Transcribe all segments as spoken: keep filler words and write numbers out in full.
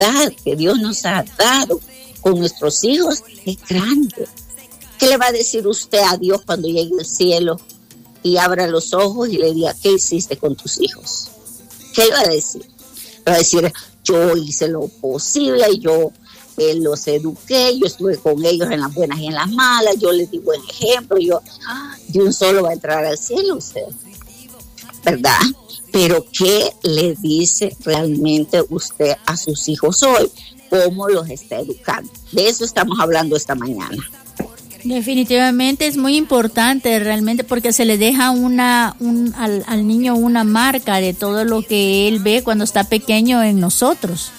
libertad que Dios nos ha dado con nuestros hijos es grande. ¿Qué le va a decir usted a Dios cuando llegue al cielo y abra los ojos y le diga, ¿qué hiciste con tus hijos? ¿Qué le va a decir? Le va a decir, yo hice lo posible, yo eh, los eduqué, yo estuve con ellos en las buenas y en las malas, yo les di buen ejemplo, yo, ah, de un solo va a entrar al cielo usted, ¿verdad? Pero ¿qué le dice realmente usted a sus hijos hoy? ¿Cómo los está educando? De eso estamos hablando esta mañana. Definitivamente es muy importante realmente porque se le deja una un, al, al niño una marca de todo lo que él ve cuando está pequeño en nosotros.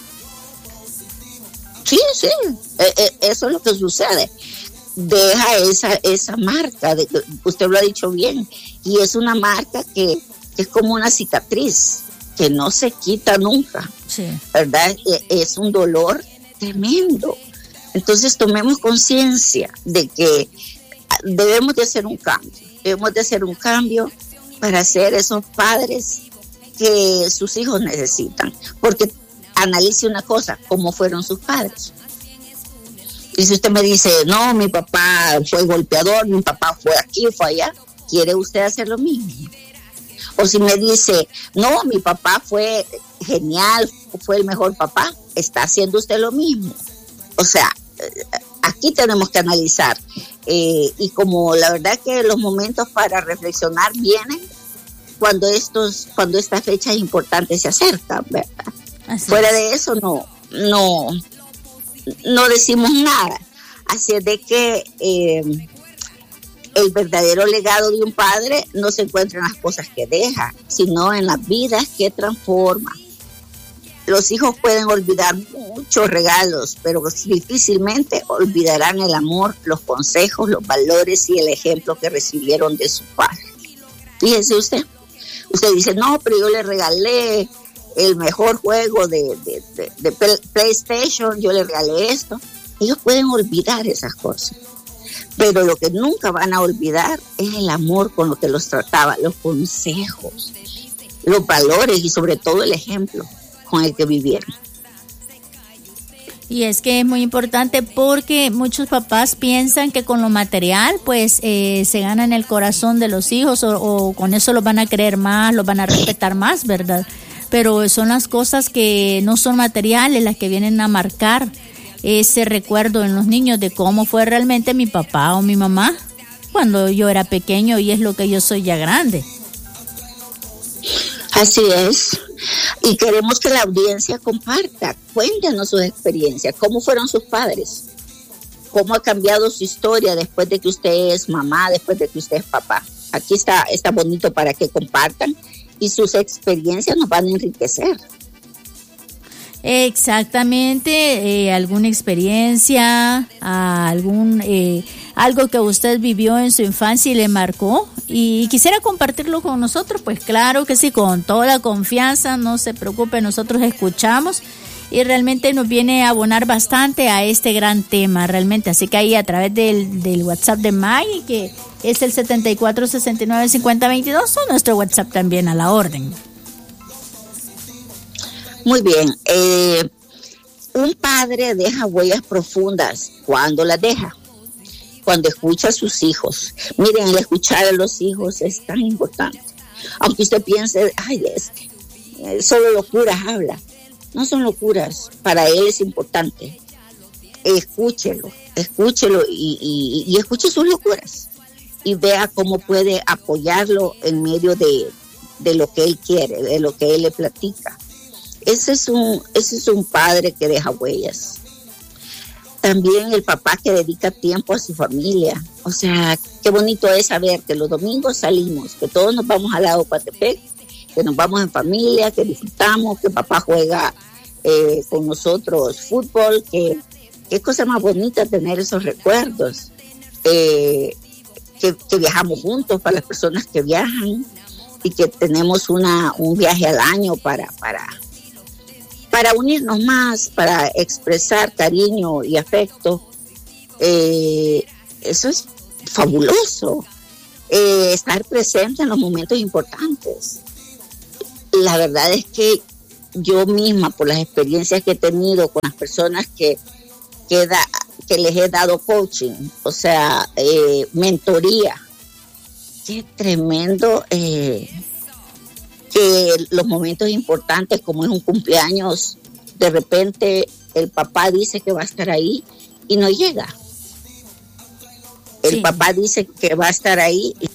Sí, sí, eh, eh, eso es lo que sucede. Deja esa esa marca, de, usted lo ha dicho bien, y es una marca que, que es como una cicatriz que no se quita nunca, sí. ¿Verdad? Eh, es un dolor tremendo. Entonces tomemos conciencia de que debemos de hacer un cambio, debemos de hacer un cambio para ser esos padres que sus hijos necesitan, porque analice una cosa, ¿cómo fueron sus padres? Y si usted me dice, no, mi papá fue golpeador, mi papá fue aquí, fue allá, ¿quiere usted hacer lo mismo? O si me dice, no, mi papá fue genial, fue el mejor papá, ¿está haciendo usted lo mismo? O sea, aquí tenemos que analizar eh, y como la verdad que los momentos para reflexionar vienen cuando estos cuando estas fechas importantes se acercan, ¿verdad? Así Fuera es. de eso no no no decimos nada. Así es de que eh, el verdadero legado de un padre no se encuentra en las cosas que deja, sino en las vidas que transforma. Los hijos pueden olvidar muchos regalos, pero difícilmente olvidarán el amor, los consejos, los valores y el ejemplo que recibieron de su padre. Fíjese usted, usted dice, no, pero yo le regalé el mejor juego de, de, de, de PlayStation, yo le regalé esto. Ellos pueden olvidar esas cosas, pero lo que nunca van a olvidar es el amor con lo que los trataba, los consejos, los valores y sobre todo el ejemplo con el que vivieron. Y es que es muy importante porque muchos papás piensan que con lo material pues eh, se ganan el corazón de los hijos o, o con eso los van a creer más, los van a respetar más, ¿verdad? Pero son las cosas que no son materiales las que vienen a marcar ese recuerdo en los niños de cómo fue realmente mi papá o mi mamá cuando yo era pequeño y es lo que yo soy ya grande. Así es. Y queremos que la audiencia comparta, cuéntenos sus experiencias, cómo fueron sus padres, cómo ha cambiado su historia después de que usted es mamá, después de que usted es papá. Aquí está, está bonito para que compartan y sus experiencias nos van a enriquecer. Exactamente, eh, alguna experiencia, algún eh, algo que usted vivió en su infancia y le marcó y quisiera compartirlo con nosotros, pues claro que sí, con toda confianza, no se preocupe, nosotros escuchamos y realmente nos viene a abonar bastante a este gran tema, realmente, así que ahí a través del, del WhatsApp de Maggie, que es el setenta y cuatro sesenta y nueve cincuenta veintidós, o nuestro WhatsApp también a la orden. Muy bien, eh, un padre deja huellas profundas. ¿Cuándo las deja? Cuando escucha a sus hijos. Miren, el escuchar a los hijos es tan importante. Aunque usted piense, ay, este, eh, solo locuras habla. No son locuras, para él es importante. Escúchelo, escúchelo y, y, y escuche sus locuras. Y vea cómo puede apoyarlo en medio de, de lo que él quiere, de lo que él le platica. Ese es un, ese es un padre que deja huellas. También el papá que dedica tiempo a su familia. O sea, qué bonito es saber que los domingos salimos, que todos nos vamos al lago Coatepec, que nos vamos en familia, que disfrutamos, que papá juega eh, con nosotros fútbol, que qué cosa más bonita tener esos recuerdos. Eh, que, que viajamos juntos para las personas que viajan y que tenemos una, un viaje al año para... para para unirnos más, para expresar cariño y afecto. Eh, eso es fabuloso, eh, estar presente en los momentos importantes. La verdad es que yo misma, por las experiencias que he tenido con las personas que, que, da, que les he dado coaching, o sea, eh, mentoría, qué tremendo eh, que los momentos importantes, como es un cumpleaños, de repente el papá dice que va a estar ahí y no llega. El sí. papá dice que va a estar ahí. Y...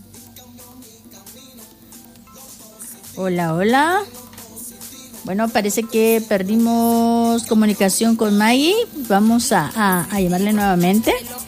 Hola, hola. Bueno, parece que perdimos comunicación con Maggie. Vamos a, a, a llamarle nuevamente.